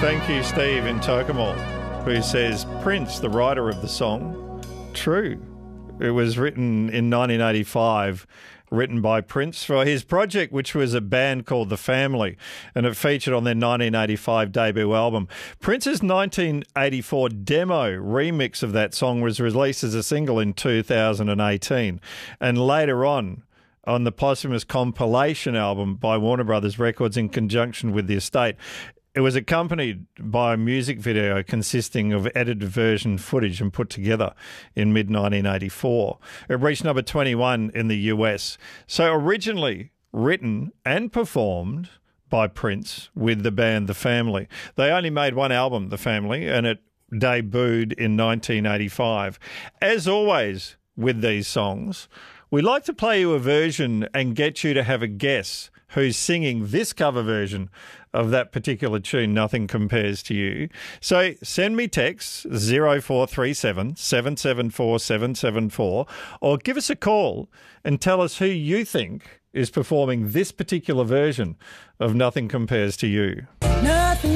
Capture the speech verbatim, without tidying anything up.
Thank you, Steve in Tocumwal, who says, Prince, the writer of the song, true. It was written in nineteen eighty-five, written by Prince for his project, which was a band called The Family, and it featured on their nineteen eighty-five debut album. Prince's nineteen eighty-four demo remix of that song was released as a single in two thousand eighteen, and later on, on the posthumous compilation album by Warner Brothers Records in conjunction with the estate. It was accompanied by a music video consisting of edited version footage and put together in mid nineteen eighty-four. It reached number twenty-one in the U S. So originally written and performed by Prince with the band The Family. They only made one album, The Family, and it debuted in nineteen eighty-five. As always with these songs, we like to play you a version and get you to have a guess who's singing this cover version of that particular tune, Nothing Compares to You. So send me texts zero four three seven, seven seven four, seven seven four or give us a call and tell us who you think is performing this particular version of Nothing Compares to You.